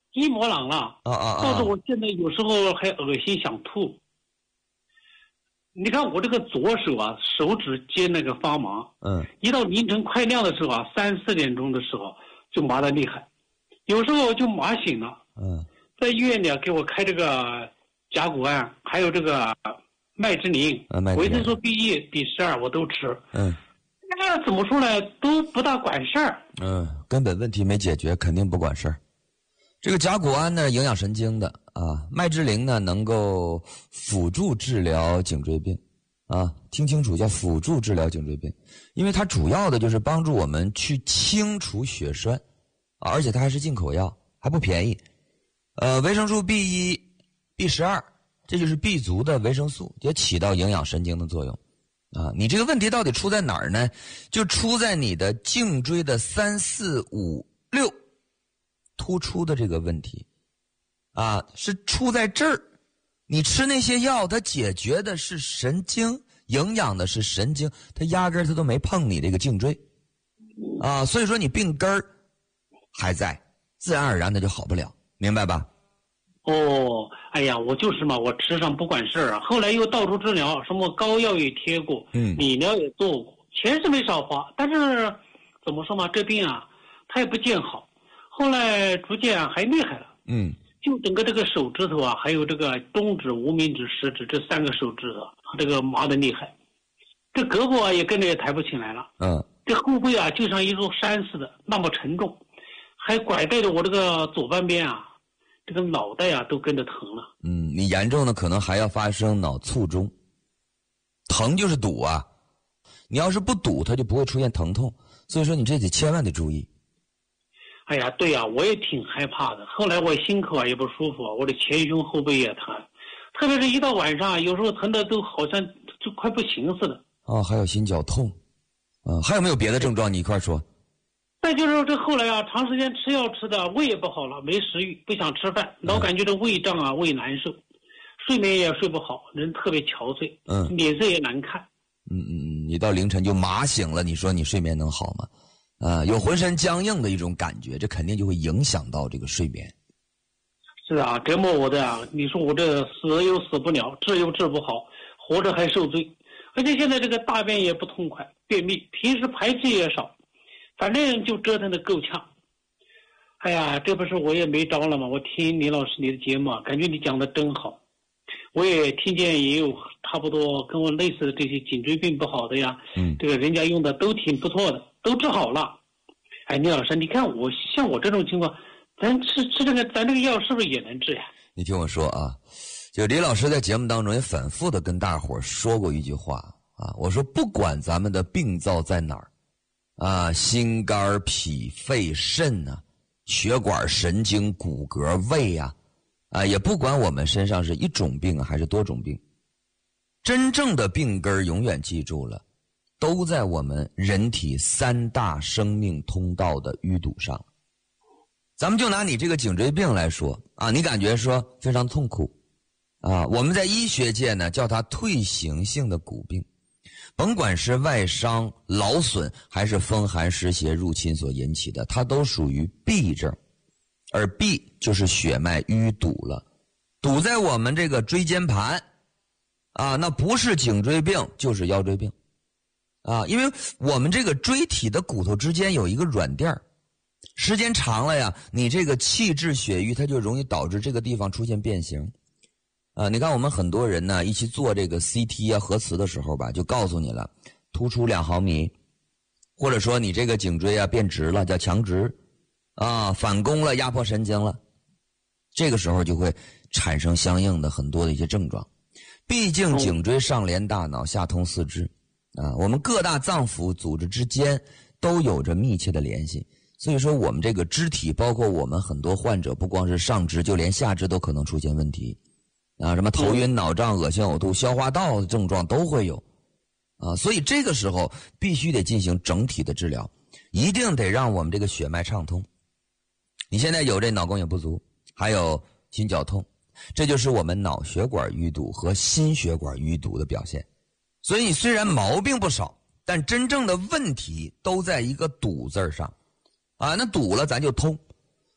一模朗了，导致我现在有时候还恶心想吐。你看我这个左手啊，手指尖那个发麻，一到凌晨快亮的时候啊，3、4点钟的时候就麻得厉害，有时候就麻醒了。在医院里啊，给我开这个甲钴胺，还有这个麦之灵，维生素 B1、B12我都吃。那怎么说呢，都不大管事儿。 根本问题没解决，肯定不管事儿。这个甲钴胺呢，营养神经的啊，麦之灵呢，能够辅助治疗颈椎病啊，听清楚，叫辅助治疗颈椎病，因为它主要的就是帮助我们去清除血栓啊，而且它还是进口药，还不便宜。维生素 B1、B12，这就是 B 族的维生素，也起到营养神经的作用啊。你这个问题到底出在哪儿呢？就出在你的颈椎的3、4、5、6。突出的这个问题啊，是出在这儿。你吃那些药，它解决的是神经，营养的是神经，它压根儿它都没碰你这个颈椎啊，所以说你病根儿还在，自然而然的就好不了，明白吧？ 哎呀，我就是嘛，我吃上不管事儿啊，后来又到处治疗，什么膏药也贴过，理疗也做过，钱是没少花，但是怎么说嘛，这病啊，它也不见好。后来逐渐还厉害了，就整个这个手指头啊，还有这个中指、无名指、食指这3个手指头，这个麻得厉害，这胳膊啊也跟着也抬不起来了，这后背啊就像一座山似的，那么沉重，还拐带着我这个左半边啊，这个脑袋啊都跟着疼了。 你严重的可能还要发生脑卒中，疼就是堵啊，你要是不堵，它就不会出现疼痛，所以说你这得千万得注意。 哎呀，对呀，我也挺害怕的。后来我心口啊也不舒服，我的前胸后背也疼，特别是一到晚上，有时候疼的都好像就快不行似的。 还有心绞痛，还有没有别的症状？你一块说。 再就是这后来啊，长时间吃药吃的胃也不好了，没食欲，不想吃饭，老感觉这胃胀啊，胃难受，睡眠也睡不好，人特别憔悴，脸色也难看。 你到凌晨就麻醒了，你说你睡眠能好吗？有浑身僵硬的一种感觉，这肯定就会影响到这个睡眠。 是啊，折磨我的啊！你说我这死又死不了，治又治不好，活着还受罪，而且现在这个大便也不痛快，便秘，平时排斥也少，反正就折腾的够呛。哎呀，这不是我也没招了吗？我听李老师你的节目啊，感觉你讲的真好。我也听见也有差不多跟我类似的这些颈椎病不好的呀，这个人家用的都挺不错的，都治好了。哎，李老师，你看我像我这种情况，咱吃这个，咱这个药是不是也能治呀？ 你听我说啊，就李老师在节目当中也反复的跟大伙儿说过一句话啊，我说不管咱们的病灶在哪儿啊，心肝脾肺肾啊，血管神经骨骼胃啊，也不管我们身上是一种病还是多种病，真正的病根永远记住了，都在我们人体3大生命通道的淤堵上。咱们就拿你这个颈椎病来说啊，你感觉说非常痛苦啊，我们在医学界呢叫它退行性的骨病，甭管是外伤、劳损还是风寒湿邪入侵所引起的，它都属于痹症。而痹就是血脉淤堵了，堵在我们这个椎间盘啊，那不是颈椎病就是腰椎病啊，因为我们这个椎体的骨头之间有一个软垫儿，时间长了呀，你这个气滞血瘀，它就容易导致这个地方出现变形啊。你看我们很多人呢，一起做这个 CT 啊核磁的时候吧，就告诉你了，突出2毫米，或者说你这个颈椎啊变直了，叫强直啊，反弓了，压迫神经了，这个时候就会产生相应的很多的一些症状。毕竟颈椎上连大脑，下通四肢啊，我们各大脏腑组织之间都有着密切的联系，所以说我们这个肢体，包括我们很多患者，不光是上肢，就连下肢都可能出现问题啊，什么头晕脑胀、恶心呕吐、消化道的症状都会有啊，所以这个时候必须得进行整体的治疗，一定得让我们这个血脉畅通。你现在有这脑供血不足，还有心绞痛，这就是我们脑血管淤堵和心血管淤堵的表现。所以你虽然毛病不少，但真正的问题都在一个堵字上啊，那堵了咱就通，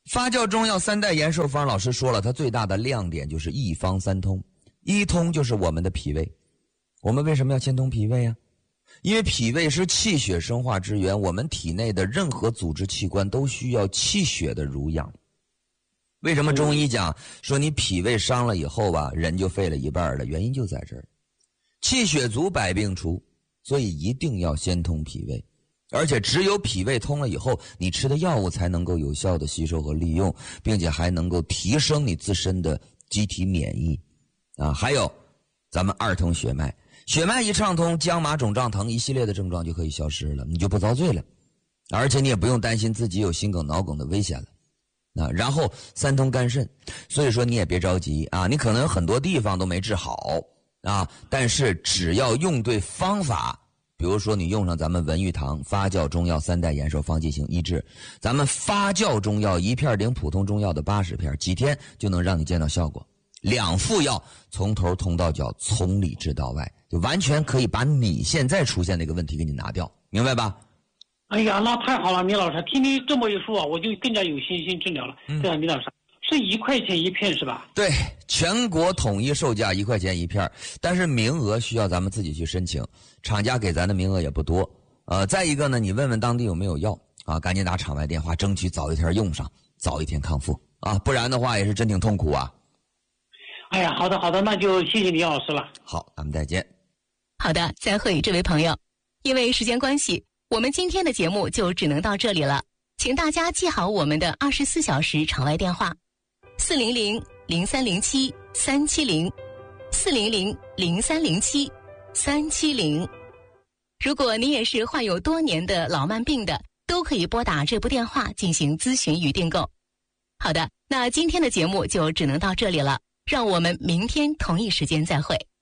发酵中药3代延寿方老师说了，它最大的亮点就是一方三通。一通就是我们的脾胃。我们为什么要先通脾胃啊？因为脾胃是气血生化之源，我们体内的任何组织器官都需要气血的濡养。为什么中医讲说你脾胃伤了以后吧，人就废了一半了？原因就在这儿。气血足，百病除，所以一定要先通脾胃。而且只有脾胃通了以后，你吃的药物才能够有效的吸收和利用，并且还能够提升你自身的机体免疫啊。还有咱们二通血脉，血脉一畅通，僵麻肿胀疼一系列的症状就可以消失了，你就不遭罪了，而且你也不用担心自己有心梗脑梗的危险了。然后三通肝肾，所以说你也别着急啊，你可能有很多地方都没治好啊，但是只要用对方法，比如说你用上咱们文玉堂发酵中药3代延寿方进行医治，咱们发酵中药1片顶普通中药的80片，几天就能让你见到效果。2副药从头通到脚，从里治到外，就完全可以把你现在出现的一个问题给你拿掉，明白吧？ 哎呀，那太好了，米老师，听你这么一说啊，我就更加有信心治疗了。对啊，米老师，是1块钱1片是吧？ 对，全国统一售价1块钱1片，但是名额需要咱们自己去申请，厂家给咱的名额也不多。再一个呢，你问问当地有没有药啊，赶紧打厂外电话，争取早一天用上，早一天康复啊，不然的话也是真挺痛苦啊。 哎呀，好的，那就谢谢李老师了。 好，咱们再见。 好的，再会，这位朋友。因为时间关系，我们今天的节目就只能到这里了，请大家记好我们的24小时场外电话：400-0307-370，400-0307-370。如果你也是患有多年的老慢病的，都可以拨打这部电话进行咨询与订购。好的，那今天的节目就只能到这里了，让我们明天同一时间再会。